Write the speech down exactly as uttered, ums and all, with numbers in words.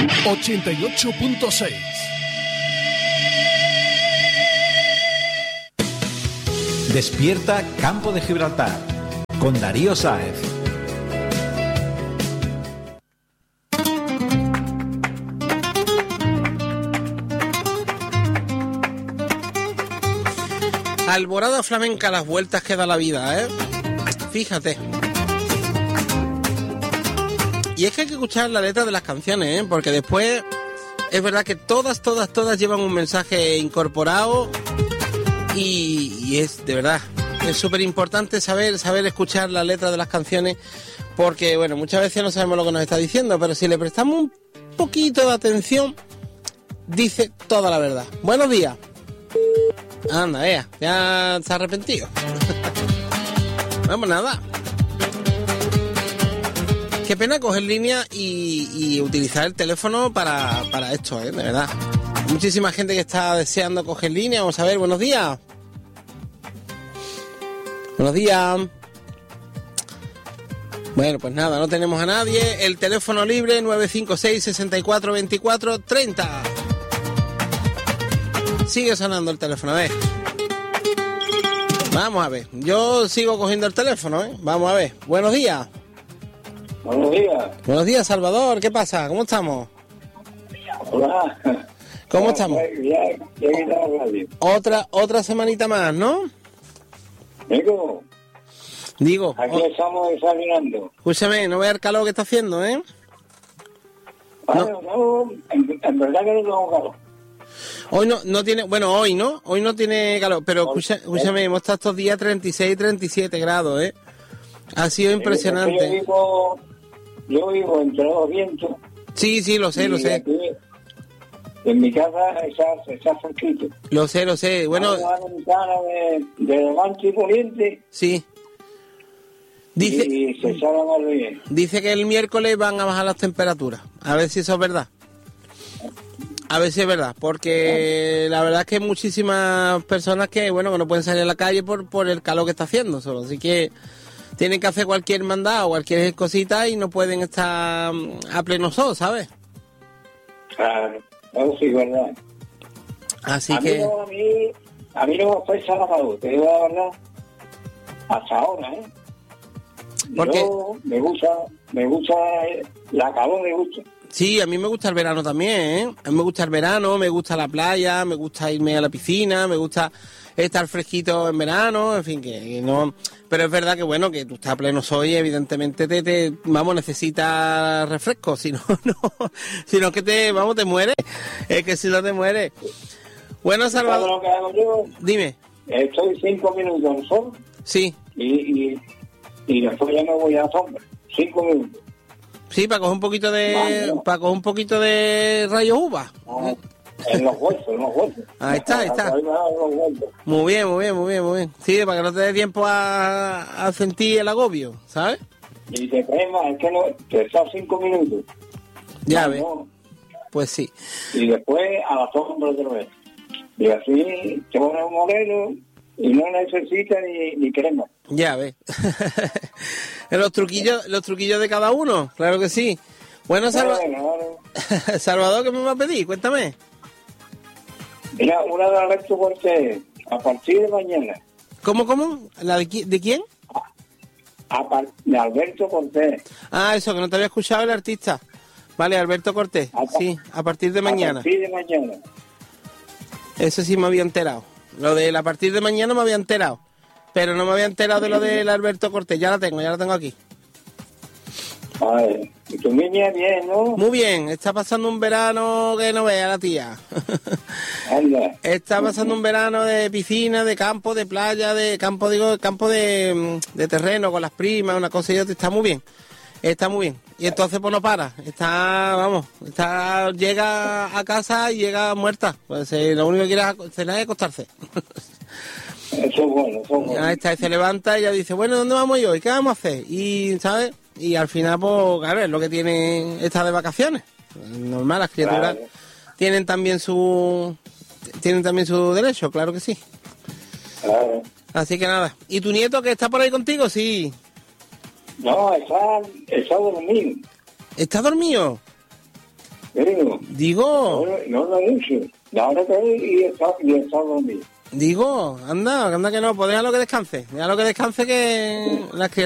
ochenta y ocho punto seis. Despierta Campo de Gibraltar con Darío Sáez. Alborada flamenca, las vueltas que da la vida, ¿eh? Fíjate. Y es que hay que escuchar la letra de las canciones, ¿eh? Porque después es verdad que todas, todas, todas llevan un mensaje incorporado y, y es, de verdad, es súper importante saber, saber escuchar la letra de las canciones porque, bueno, muchas veces no sabemos lo que nos está diciendo, pero si le prestamos un poquito de atención, dice toda la verdad. Buenos días. Anda, ea, ya se ha arrepentido. Vamos, nada. Qué pena coger línea y, y utilizar el teléfono para, para esto, ¿eh? De verdad. Muchísima gente que está deseando coger línea. Vamos a ver, buenos días. Buenos días. Bueno, pues nada, no tenemos a nadie. El teléfono libre nueve cinco seis, seis cuatro, veinticuatro, treinta. Sigue sonando el teléfono, a ver. Vamos a ver. Yo sigo cogiendo el teléfono, ¿eh? Vamos a ver. Buenos días. Buenos días. Buenos días, Salvador. ¿Qué pasa? ¿Cómo estamos? Hola. ¿Cómo estamos? Ya, ya, ya la radio. Otra, otra semanita más, ¿no? Digo, Digo. aquí oh, estamos desayunando. Escúchame, no veas el calor que está haciendo, ¿eh? Bueno, no, en, en verdad que no tengo calor. Hoy no, no tiene, bueno, hoy no, hoy no tiene calor, pero escucha, escúchame, hemos estado estos días treinta y seis, treinta y siete grados, ¿eh? Ha sido impresionante. Yo vivo, yo vivo entre los vientos. Sí, sí, lo sé, lo sé. Aquí, en mi casa está, está fresquito. Lo sé, lo sé. Bueno, hay una ventana de, de levante y poniente. sí. Dice, y se sale más bien. dice que el miércoles van a bajar las temperaturas. A ver si eso es verdad. A ver si es verdad, porque la verdad es que hay muchísimas personas que, bueno, que no pueden salir a la calle por, por el calor que está haciendo solo. Así que tienen que hacer cualquier mandado, cualquier cosita y no pueden estar a pleno sol, ¿sabes? Claro, eso sí, verdad. Así a que... Mí no, a, mí, a mí no me afecta la salud, te digo la verdad, hasta ahora, ¿eh? ¿Por qué? Yo me gusta, me gusta, la calor me gusta. Sí, a mí me gusta el verano también, ¿eh? A mí me gusta el verano, me gusta la playa, me gusta irme a la piscina, me gusta estar fresquito en verano, en fin, que, que no... Pero es verdad que, bueno, que tú estás a pleno sol y evidentemente te, te vamos, necesitas refresco, si no, no, si no que te, vamos, te mueres, es que si no te mueres. Bueno, Salvador, lo que hago yo? Dime. Estoy cinco minutos al sol. Sí. Y, y, y después ya me voy a la sombra, cinco minutos. Sí, para coger un poquito de, vale, no. para coger un poquito de rayos uva. No, en los huesos, en los huesos. Ahí está, ahí está. Muy bien, muy bien, muy bien, muy bien. Sí, para que no te dé tiempo a, a sentir el agobio, ¿sabes? Y te quemas, es que no, te estás cinco minutos. Ya no, ves. No. Pues sí. Y después a la sombra otra vez. Y así te pones un modelo y no necesitas ni, ni crema. Ya ves. los truquillos, los truquillos de cada uno, claro que sí. Bueno, Salva... bueno, bueno. Salvador, ¿qué me va a pedir? Cuéntame. Mira, una de Alberto Cortés, a partir de mañana. ¿Cómo, cómo? ¿La de, de quién? A, a par, de Alberto Cortés. Ah, eso, que no te había escuchado el artista. Vale, Alberto Cortés. A sí, a partir de mañana. A partir de mañana. Eso sí me había enterado. Lo de a partir de mañana me había enterado. Pero no me había enterado de lo del Alberto Cortés. Ya la tengo, ya la tengo aquí. Vale. Y tu niña bien, ¿no? Muy bien. Está pasando un verano que no vea la tía. Anda. Está pasando un verano de piscina, de campo, de playa, de campo, digo, campo de, de terreno con las primas, una cosa y otra. Está muy bien. Está muy bien. Y entonces pues no para. Está, vamos, está llega a casa y llega muerta. Pues eh, lo único que quiere es cenar y acostarse. Eso es bueno, eso es bueno. Ahí está, y se levanta y ya dice, bueno, ¿dónde vamos hoy? ¿Qué vamos a hacer? Y, ¿sabes? Y al final, pues, claro, es lo que tiene esta de vacaciones. Normal, las criaturas claro. tienen también su tienen también su derecho, claro que sí. Claro. Así que nada. ¿Y tu nieto que está por ahí contigo? Sí. No, está, está dormido. ¿Está dormido? Digo, Digo, no, no lo he hecho. Ahora que y está, y está dormido. digo, anda, anda que no, pues déjalo que descanse, déjalo que descanse que las